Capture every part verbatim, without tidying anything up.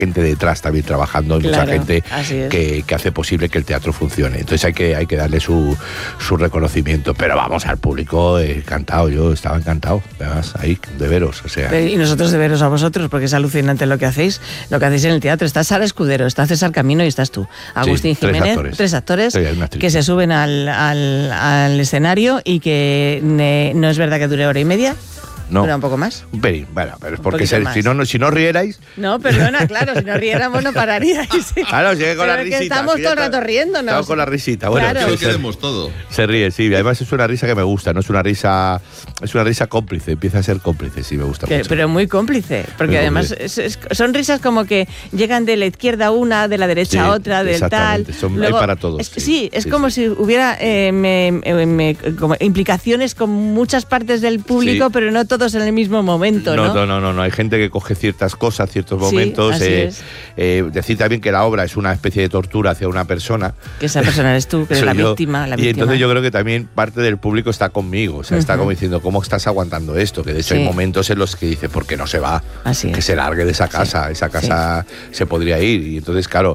gente detrás también trabajando, hay claro, mucha gente que, que hace posible que el teatro funcione. Entonces hay que, hay que darle su, su reconocimiento. Pero vamos, al público encantado, yo estaba encantado, además, ahí, de veros. O sea. Pero, y nosotros de veros a vosotros, porque es alucinante lo que hacéis, lo que hacéis en el teatro. Está Sara Escudero, está César Camino y estás tú. Agustín sí, Jiménez, tres actores, tres actores que se suben al, al, al escenario y que ne, no es verdad que dure hora y media. No. ¿Dura un poco más? Un pelín, bueno, pero es porque se, si, no, si no rierais... No, perdona, claro, si no riéramos no pararíais. Sí. Claro, sigue con pero la risita. Que estamos todo el rato riéndonos. Estamos con la risita. Bueno, claro. Que lo queremos todo. Se ríe, sí. Además es una risa que me gusta, no es una risa... Es una risa cómplice, empieza a ser cómplice, sí, me gusta que, mucho. Pero muy cómplice, porque muy además cómplice. Es, es, son risas como que llegan de la izquierda una, de la derecha sí, otra, del tal... Son, Luego, hay para todos. Es, sí, sí, es sí, como sí. si hubiera eh, me, me, como implicaciones con muchas partes del público, sí. pero no todos en el mismo momento. Momento, ¿no? No, no, no, no, hay gente que coge ciertas cosas, ciertos momentos. Sí, eh, es. eh, decir también que la obra es una especie de tortura hacia una persona. Que esa persona eres tú, que eres la yo. víctima, la y víctima. entonces yo creo que también parte del público está conmigo, o sea, uh-huh. está como diciendo, ¿cómo estás aguantando esto? Que de hecho sí. hay momentos en los que dice, ¿por qué no se va? Así que es. se largue de esa casa, sí. esa casa sí. se podría ir. Y entonces, claro,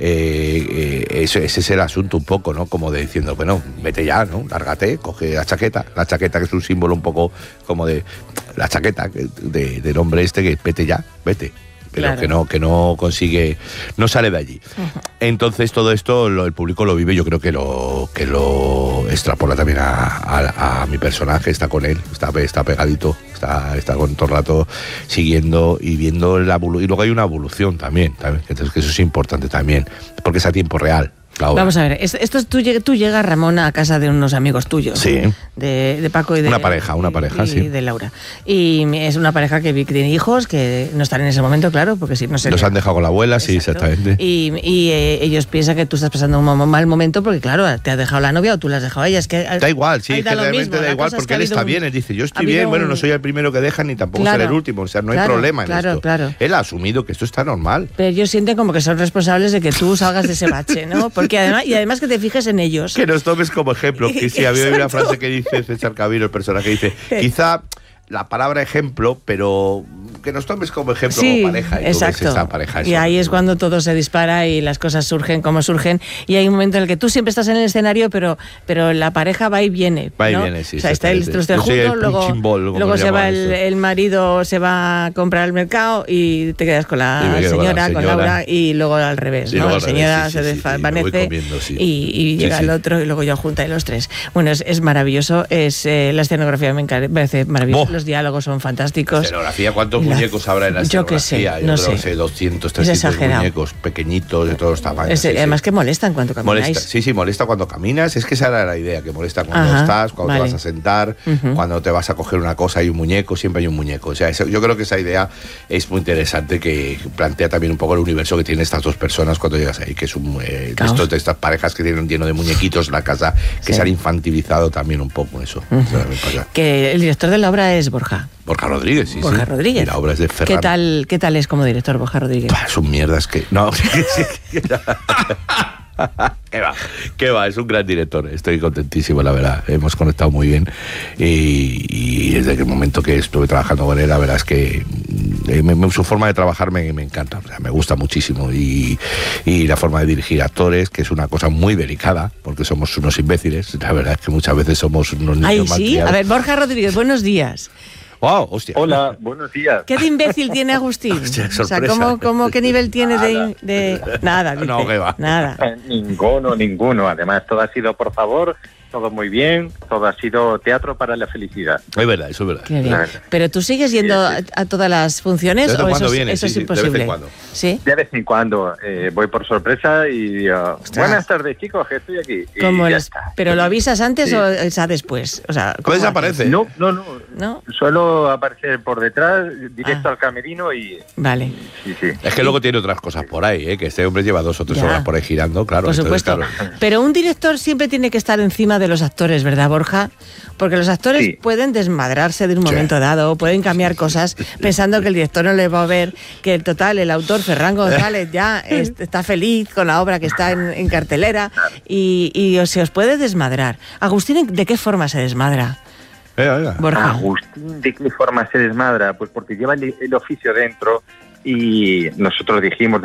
eh, eh, ese, ese es el asunto un poco, ¿no? Como de diciendo, bueno, vete ya, ¿no? Lárgate, coge la chaqueta, la chaqueta que es un símbolo un poco como de la chaqueta de, del hombre este, que vete ya, vete. Pero claro. que no que no consigue, no sale de allí. Uh-huh. Entonces todo esto lo, el público lo vive, yo creo que lo que lo extrapola también a, a, a mi personaje, está con él, está, está pegadito, está, está con todo el rato siguiendo y viendo la evolución. Y luego hay una evolución también, también, entonces que eso es importante también, porque es a tiempo real. Vamos a ver, esto es, tú, tú llegas, Ramón, a casa de unos amigos tuyos, sí. de, de Paco y de... Una pareja, una pareja, y, sí. Y de Laura. Y es una pareja que, que tiene hijos, que no están en ese momento, claro, porque si no se... Los han dejado con la abuela, exacto. Sí, exactamente. Y, y eh, ellos piensan que tú estás pasando un mal momento porque, claro, te has dejado la novia o tú la has dejado a ella. Es que, da igual, sí, es que realmente mismo. da igual porque él está un, bien. Él dice, yo estoy bien, un... bueno, no soy el primero que deja ni tampoco claro, seré el último. O sea, no hay claro, problema en claro, esto. Claro. Él ha asumido que esto está normal. Pero ellos sienten como que son responsables de que tú salgas de ese bache, ¿no? Porque además, y además que te fijes en ellos. Que nos tomes como ejemplo. Que sí, había una frase que dice César Camino, el personaje, dice, quizá la palabra ejemplo, pero que nos tomes como ejemplo sí, como pareja. Y exacto. Esa pareja, y ahí es cuando todo se dispara y las cosas surgen como surgen. Y hay un momento en el que tú siempre estás en el escenario, pero, pero la pareja va y viene. Va y ¿no? viene, sí. O sea, está el troste juntos, luego, luego se va el, el marido, se va a comprar al mercado y te quedas con la, señora, con, la señora, con Laura, y luego al revés. ¿no? La señora revés, sí, se sí, desvanece sí, sí. y, y llega sí, el sí. otro y luego ya junta y los tres. Bueno, es, es maravilloso. Es eh, la escenografía me parece maravillosa. Los diálogos son fantásticos. Escenografía, ¿cuántos la, muñecos habrá en la yo que sé, yo no creo sé. que sé doscientos, trescientos muñecos pequeñitos de todos los tamaños. Es, sí, además sí. que molestan cuando camináis. Molesta, sí, sí, molesta cuando caminas. Es que esa era la idea, que molesta cuando Ajá, estás, cuando vale. te vas a sentar, uh-huh. cuando te vas a coger una cosa hay un muñeco, siempre hay un muñeco. O sea, eso, yo creo que esa idea es muy interesante, que plantea también un poco el universo que tienen estas dos personas cuando llegas ahí, que es un eh, de, estos, de estas parejas que tienen lleno de muñequitos la casa, que sí. se han infantilizado también un poco eso. Uh-huh. eso que el director de la obra es Borja. Borja Rodríguez, sí, Borja sí. Rodríguez. Y la obra es de Ferran. ¿Qué tal, qué tal es como director Borja Rodríguez? Bah, son mierdas que... No, ¿Qué va? ¿Qué va? Es un gran director. Estoy contentísimo, la verdad. Hemos conectado muy bien. Y, y desde el momento que estuve trabajando con él, la verdad es que eh, me, su forma de trabajar me, me encanta. O sea, me gusta muchísimo. Y, y la forma de dirigir actores, que es una cosa muy delicada, porque somos unos imbéciles. La verdad es que muchas veces somos unos niños Ay, sí. malcriados. A ver, Borja Rodríguez, buenos días. Wow, hostia. Hola, buenos días. ¿Qué de imbécil tiene Agustín? Hostia, o sea, ¿cómo, cómo, ¿qué nivel tiene nada. de, de...? Nada, dice. No, ¿qué va? Nada. Ninguno, ninguno. Además, todo ha sido por favor, todo muy bien, todo ha sido teatro para la felicidad. Es verdad, eso es verdad. Qué bien. Pero tú sigues yendo sí, sí. A, a todas las funciones ¿De o eso, viene? eso Sí, es imposible? De vez en cuando. ¿Sí? De vez en cuando eh, voy por sorpresa y uh, buenas tardes, chicos, que estoy aquí. Y ¿Cómo ya es? está. ¿Pero lo avisas antes sí. o es a después? O sea, ¿cómo desaparece? No, no, no, no. Suelo aparecer por detrás, directo ah. al camerino y... Vale. Sí, sí. Es que luego tiene otras cosas por ahí, ¿eh? Que este hombre lleva dos o tres ya. horas por ahí girando, claro. Por supuesto. Entonces, claro. Pero un director siempre tiene que estar encima de los actores, ¿verdad, Borja? Porque los actores sí. pueden desmadrarse de un momento sí. dado, pueden cambiar cosas pensando que el director no le va a ver, que el total, el autor Ferran González ya es, está feliz con la obra que está en, en cartelera y, y se os puede desmadrar. Agustín, ¿de qué forma se desmadra? Venga, venga. Borja. Agustín, ¿de qué forma se desmadra? Pues porque lleva el, el oficio dentro y nosotros dijimos